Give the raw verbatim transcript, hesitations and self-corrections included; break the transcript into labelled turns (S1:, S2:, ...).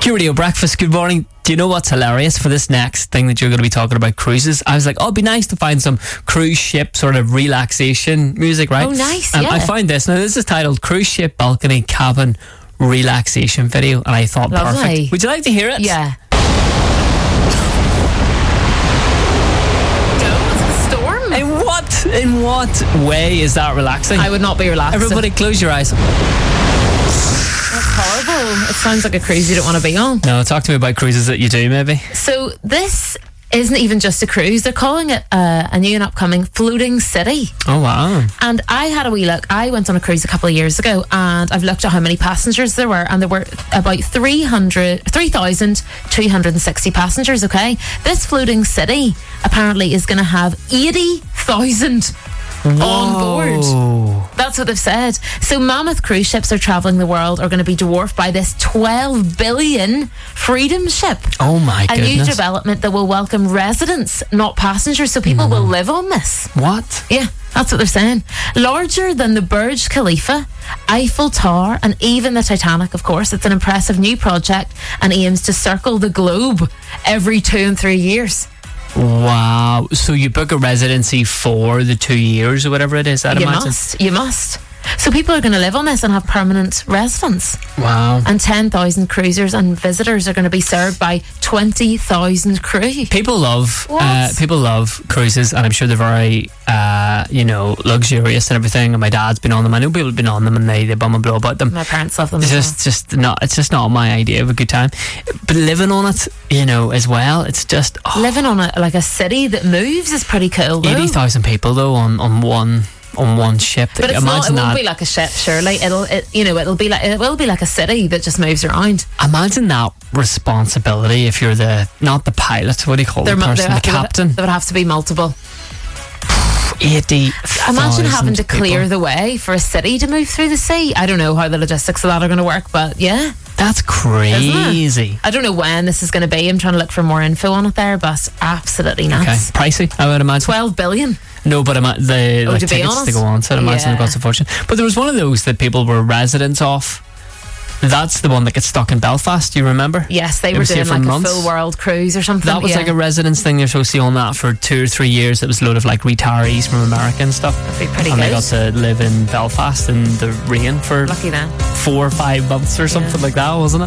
S1: Pure Radio Breakfast, good morning. Do you know what's hilarious for this next thing that you're going to be talking about, cruises? I was like, oh, it'd be nice to find some cruise ship sort of relaxation music, right?
S2: Oh, nice,
S1: um,
S2: yeah.
S1: I found this. Now, this is titled Cruise Ship Balcony Cabin Relaxation Video, and I thought,
S2: Lovely.
S1: perfect. Would you like to hear it?
S2: Yeah. Go, storm.
S1: In what, in what way is that relaxing?
S2: I would not be relaxed.
S1: Everybody close your eyes.
S2: That's horrible. It sounds like a cruise you don't want to be on.
S1: No, talk to me about cruises that you do, maybe.
S2: So this isn't even just a cruise. They're calling it uh, a new and upcoming floating city.
S1: Oh, wow.
S2: And I had a wee look. I went on a cruise a couple of years ago, and I've looked at how many passengers there were, and there were about three thousand two hundred sixty passengers, okay? This floating city apparently is going to have eighty thousand on board. That's what they've said. So mammoth cruise ships are travelling the world are going to be dwarfed by this twelve billion Freedom ship.
S1: Oh my
S2: a
S1: goodness.
S2: new development that will welcome residents, not passengers, so people mm. will live on this.
S1: What?
S2: Yeah, that's what they're saying. Larger than the Burj Khalifa, Eiffel Tower, and even the Titanic, of course. It's an impressive new project and aims to circle the globe every two and three years.
S1: Wow. So you book a residency for the two years or whatever it is, I'd
S2: you
S1: imagine?
S2: must. You must. So people are going to live on this and have permanent residence.
S1: Wow.
S2: And ten thousand cruisers and visitors are going to be served by twenty thousand crew.
S1: People love uh, people love cruises, and I'm sure they're very, uh, you know, luxurious and everything. And my dad's been on them. I know people have been on them, and they, they bum and blow about them.
S2: My parents love them.
S1: It's
S2: as
S1: just,
S2: well.
S1: just not. It's just not my idea of a good time. But living on it, you know, as well, it's just oh.
S2: living on a like a city that moves is pretty cool.
S1: Eighty thousand people though on on one. on one ship.
S2: But it's
S1: Imagine
S2: not, it
S1: that.
S2: won't be like a ship, surely. It'll, it, you know, it'll be like it will be like a city that just moves around.
S1: Imagine that responsibility if you're the not the pilot. What do you call
S2: There
S1: the
S2: mu-
S1: person?
S2: there-
S1: The captain.
S2: There would have to be multiple.
S1: Eighty.
S2: Imagine having to clear
S1: people.
S2: the way for a city to move through the sea. I don't know how the logistics of that are going to work, but yeah.
S1: That's crazy.
S2: I don't know when this is going to be. I'm trying to look for more info on it there, but absolutely nuts.
S1: Okay, pricey, I would imagine.
S2: twelve billion.
S1: No, but ima- the
S2: Oh,
S1: like,
S2: to be
S1: tickets
S2: honest?
S1: to go on, so I'd imagine
S2: Yeah.
S1: they've got some fortune. But there was one of those that people were residents of. That's the one that gets stuck in Belfast. Do you remember?
S2: Yes, they
S1: It
S2: were
S1: was here
S2: doing
S1: for
S2: like
S1: months.
S2: a full world cruise or something.
S1: That was
S2: yeah.
S1: like a residence thing. They're supposed to be on that for two or three years. It was a load of like retirees from America and stuff.
S2: That'd be pretty
S1: and
S2: good.
S1: they got to live in Belfast in the rain for
S2: Lucky then.
S1: four or five months or something
S2: Yeah.
S1: like that, wasn't it?